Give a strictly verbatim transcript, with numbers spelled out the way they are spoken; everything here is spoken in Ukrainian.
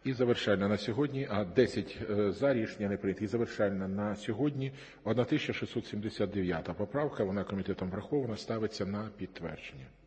І завершальна на сьогодні, а десять за, рішення не прийнято. І завершальна на сьогодні тисяча шістсот сімдесят дев'ята поправка, вона комітетом врахована, ставиться на підтвердження.